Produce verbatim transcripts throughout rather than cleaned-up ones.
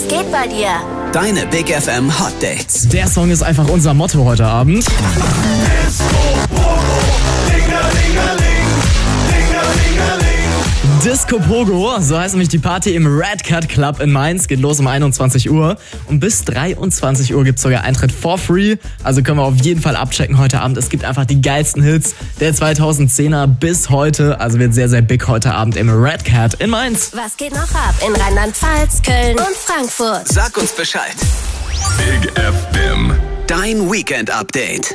geht bei dir? Deine Big F M Hot Dates. Der Song ist einfach unser Motto heute Abend. Disco Pogo, so heißt nämlich die Party im Red Cat Club in Mainz. Geht los um einundzwanzig Uhr und bis dreiundzwanzig Uhr gibt es sogar Eintritt for free. Also können wir auf jeden Fall abchecken heute Abend. Es gibt einfach die geilsten Hits der zweitausendzehner bis heute. Also wird sehr, sehr big heute Abend im Red Cat in Mainz. Was geht noch ab in Rheinland-Pfalz, Köln und Frankfurt? Sag uns Bescheid. Big F M. Dein Weekend-Update.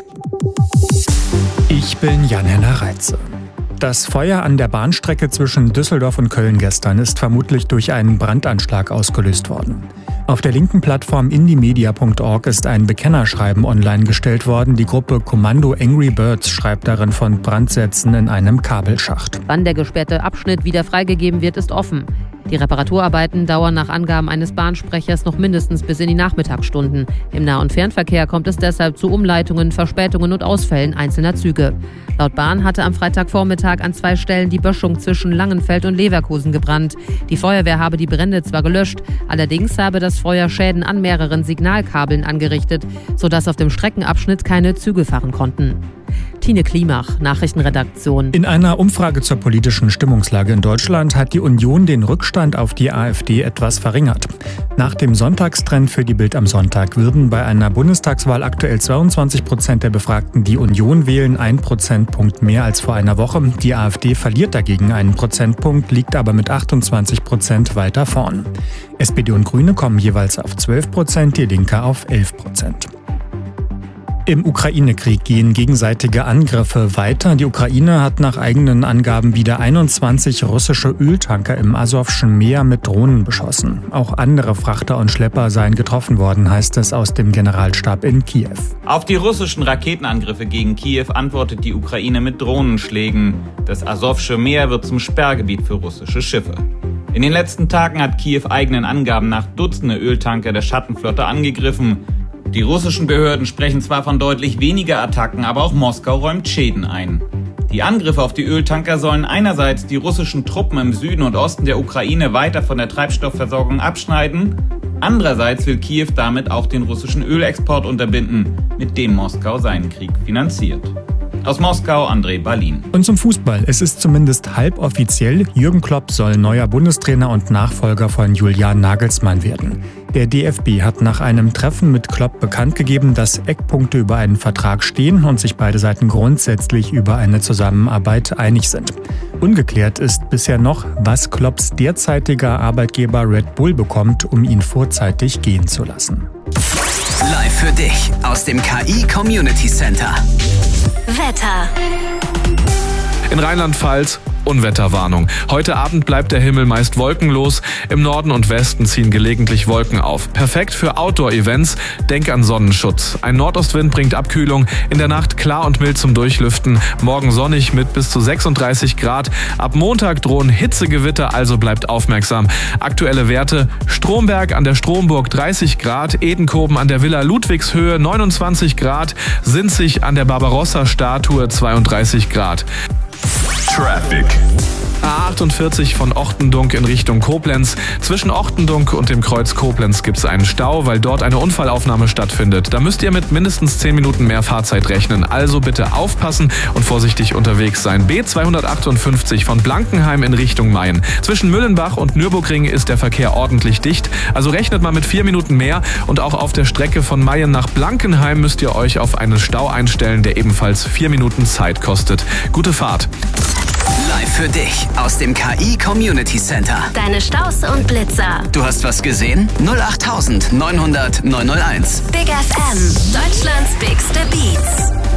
Ich bin Jan-Henner Reitze. Das Feuer an der Bahnstrecke zwischen Düsseldorf und Köln gestern ist vermutlich durch einen Brandanschlag ausgelöst worden. Auf der linken Plattform indiemedia punkt org ist ein Bekennerschreiben online gestellt worden. Die Gruppe Kommando Angry Birds schreibt darin von Brandsätzen in einem Kabelschacht. Wann der gesperrte Abschnitt wieder freigegeben wird, ist offen. Die Reparaturarbeiten dauern nach Angaben eines Bahnsprechers noch mindestens bis in die Nachmittagsstunden. Im Nah- und Fernverkehr kommt es deshalb zu Umleitungen, Verspätungen und Ausfällen einzelner Züge. Laut Bahn hatte am Freitagvormittag an zwei Stellen die Böschung zwischen Langenfeld und Leverkusen gebrannt. Die Feuerwehr habe die Brände zwar gelöscht, allerdings habe das Feuer Schäden an mehreren Signalkabeln angerichtet, sodass auf dem Streckenabschnitt keine Züge fahren konnten. Tine Klimach, Nachrichtenredaktion. In einer Umfrage zur politischen Stimmungslage in Deutschland hat die Union den Rückstand auf die AfD etwas verringert. Nach dem Sonntagstrend für die Bild am Sonntag würden bei einer Bundestagswahl aktuell zweiundzwanzig Prozent der Befragten die Union wählen, ein Prozentpunkt mehr als vor einer Woche. Die AfD verliert dagegen einen Prozentpunkt, liegt aber mit achtundzwanzig Prozent weiter vorn. S P D und Grüne kommen jeweils auf zwölf Prozent, die Linke auf elf Prozent. Im Ukraine-Krieg gehen gegenseitige Angriffe weiter. Die Ukraine hat nach eigenen Angaben wieder einundzwanzig russische Öltanker im Asowschen Meer mit Drohnen beschossen. Auch andere Frachter und Schlepper seien getroffen worden, heißt es aus dem Generalstab in Kiew. Auf die russischen Raketenangriffe gegen Kiew antwortet die Ukraine mit Drohnenschlägen. Das Asowsche Meer wird zum Sperrgebiet für russische Schiffe. In den letzten Tagen hat Kiew eigenen Angaben nach Dutzende Öltanker der Schattenflotte angegriffen. Die russischen Behörden sprechen zwar von deutlich weniger Attacken, aber auch Moskau räumt Schäden ein. Die Angriffe auf die Öltanker sollen einerseits die russischen Truppen im Süden und Osten der Ukraine weiter von der Treibstoffversorgung abschneiden, andererseits will Kiew damit auch den russischen Ölexport unterbinden, mit dem Moskau seinen Krieg finanziert. Aus Moskau, André Balin. Und zum Fußball. Es ist zumindest halboffiziell, Jürgen Klopp soll neuer Bundestrainer und Nachfolger von Julian Nagelsmann werden. Der D F B hat nach einem Treffen mit Klopp bekannt gegeben, dass Eckpunkte über einen Vertrag stehen und sich beide Seiten grundsätzlich über eine Zusammenarbeit einig sind. Ungeklärt ist bisher noch, was Klopps derzeitiger Arbeitgeber Red Bull bekommt, um ihn vorzeitig gehen zu lassen. Live für dich aus dem K I Community Center. Wetter. In Rheinland-Pfalz Unwetterwarnung. Heute Abend bleibt der Himmel meist wolkenlos. Im Norden und Westen ziehen gelegentlich Wolken auf. Perfekt für Outdoor-Events. Denk an Sonnenschutz. Ein Nordostwind bringt Abkühlung. In der Nacht klar und mild zum Durchlüften. Morgen sonnig mit bis zu sechsunddreißig Grad. Ab Montag drohen Hitzegewitter, also bleibt aufmerksam. Aktuelle Werte: Stromberg an der Stromburg dreißig Grad, Edenkoben an der Villa Ludwigshöhe neunundzwanzig Grad, Sinzig an der Barbarossa-Statue zweiunddreißig Grad. Traffic. A achtundvierzig von Ochtendunk in Richtung Koblenz. Zwischen Ochtendunk und dem Kreuz Koblenz gibt es einen Stau, weil dort eine Unfallaufnahme stattfindet. Da müsst ihr mit mindestens zehn Minuten mehr Fahrzeit rechnen. Also bitte aufpassen und vorsichtig unterwegs sein. B zweihundertachtundfünfzig von Blankenheim in Richtung Mayen. Zwischen Müllenbach und Nürburgring ist der Verkehr ordentlich dicht. Also rechnet mal mit vier Minuten mehr. Und auch auf der Strecke von Mayen nach Blankenheim müsst ihr euch auf einen Stau einstellen, der ebenfalls vier Minuten Zeit kostet. Gute Fahrt. Live für dich aus dem K I Community Center. Deine Staus und Blitzer. Du hast was gesehen? null acht neunhundert neunhundert neunhunderteins. Big F M. Deutschlands bigste Beats.